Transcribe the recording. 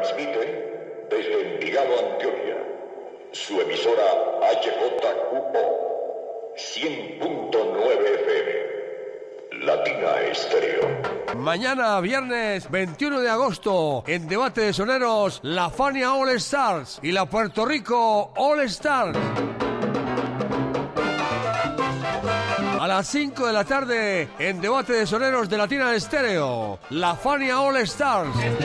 Transmite desde Envigado, Antioquia, su emisora HJQO 100.9 FM, Latina Estéreo. Mañana, viernes 21 de agosto, en Debate de Soneros, la Fania All Stars y la Puerto Rico All Stars. A las 5 de la tarde, en Debate de Soneros de Latina Estéreo, la Fania All Stars.